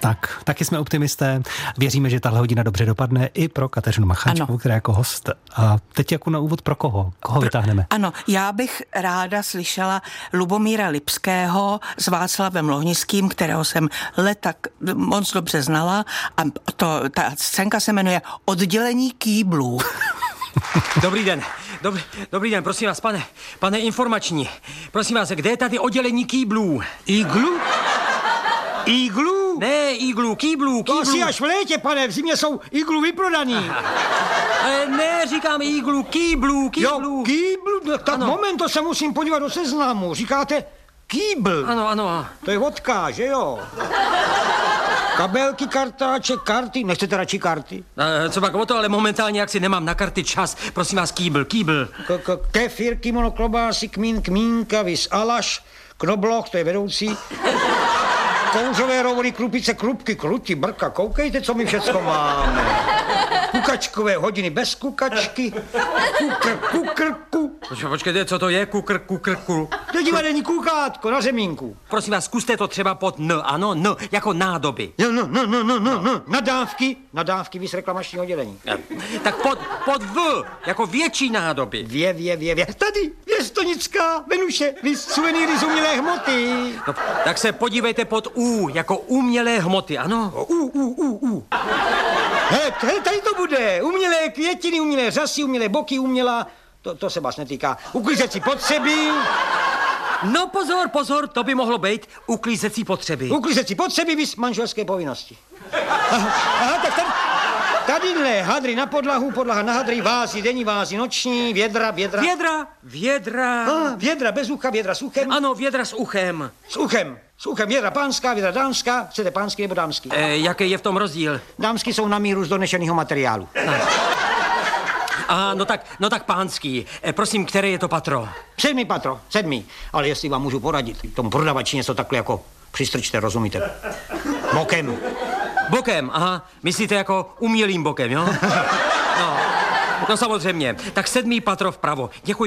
Tak, taky jsme optimisté. Věříme, že tahle hodina dobře dopadne i pro Kateřinu Macháčkovou, která jako host. A teď jako na úvod pro koho? Koho vytáhneme? Ano, já bych ráda slyšela Lubomíra Lipského s Václavem Lohnickým, kterého jsem leta moc dobře znala, a ta scénka se jmenuje Oddělení kýblů. Dobrý den. Dobrý den, prosím vás, pane informační. Prosím vás, kde je tady oddělení kýblů? Iglu? Iglu? Ne, iglu, kýblů. To asi až v létě, pane, v zimě jsou iglu vyprodaný. Ne, říkám iglu, kýblů. Jo, kýblu? No, tak ano. Moment, to se musím podívat do seznamu. Říkáte kýbl. Ano. To je vodka, že jo? Kabelky, kartáče, karty. Nechcete radši karty? Co pak o to, ale momentálně jak si nemám na karty čas. Prosím vás, kýbl. Kefir, kimono, klobásy, kmín, kmínka, vis, alaš, knobloch, to je vedoucí. Kouřové rovory, krupice, krupky, kruti, brka. Koukejte, co my všecko máme. Kukačkové hodiny bez kukačky. Kukrku. Počkejte, co to je? Kukrku. To je divadelní kukátko na zemínku. Prosím vás, zkuste to třeba pod N, ano, N, jako nádoby. No. Nadávky, vys reklamační oddělení. Tak pod V, jako větší nádoby. Vě. Tady, Věstonická, Venuše, vys suvenýry z umělé hmoty. No, tak se podívejte pod U, jako umělé hmoty, ano? Hele, tady to bude. Umělé květiny, umělé řasy, umělé boky, umělá... To se vás netýká. Uklízecí potřeby. No pozor, to by mohlo být uklízecí potřeby. Uklízecí potřeby, vys manželské povinnosti. Aha, tak tadyhle hadry na podlahu, podlaha na hadry, vázy, denní vázy, noční, vědra. Vědra bez ucha, vědra s uchem. Ano, vědra s uchem. S uchem, vědra pánská, vědra dámská. Chcete pánský nebo dámský? Jaký je v tom rozdíl? Dámský jsou na míru z donešeného materiálu. No tak pánský. Prosím, které je to patro? 7. patro. Ale jestli vám můžu poradit, tomu prodavači něco takhle jako přistrčte, rozumíte? Bokem, aha. Myslíte jako umělým bokem, jo? No samozřejmě. Tak 7. patro vpravo. Děkuji.